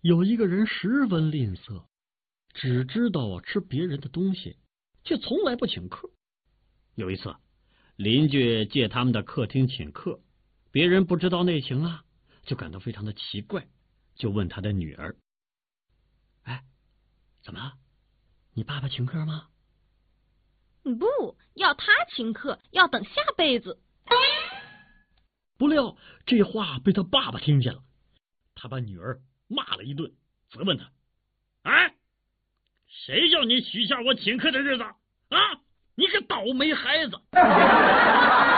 有一个人十分吝啬，只知道吃别人的东西，却从来不请客。有一次，邻居借他们的客厅请客，别人不知道内情啊，就感到非常的奇怪，就问他的女儿：“哎，怎么？你爸爸请客吗？”“ 不要他请客，要等下辈子。” 不料这话被他爸爸听见了，他把女儿骂了一顿，责问他：“哎，谁叫你许下我请客的日子啊？你个倒霉孩子！”